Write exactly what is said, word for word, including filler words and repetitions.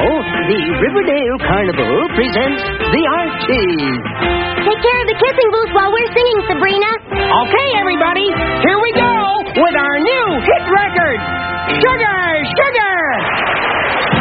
the Riverdale Carnival presents the Archies. Take care of the kissing booth while we're singing, Sabrina. Okay, everybody, here we go with our new hit record, Sugar, Sugar.